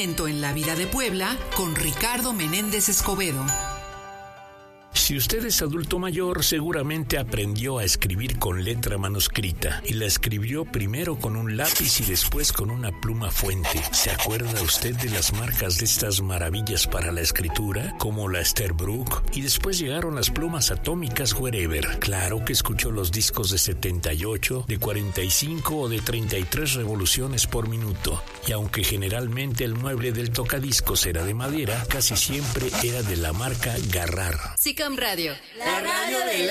momento en la vida de Puebla con Ricardo Menéndez Escobedo. Si usted es adulto mayor, seguramente aprendió a escribir con letra manuscrita y la escribió primero con un lápiz y después con una pluma fuente. ¿Se acuerda usted de las marcas de estas maravillas para la escritura, como la Esterbrook? Y después llegaron las plumas atómicas Wherever. Claro que escuchó los discos de 78, de 45 o de 33 revoluciones por minuto. Y aunque generalmente el mueble del tocadiscos era de madera, casi siempre era de la marca Garrar. SICAM Radio, la radio de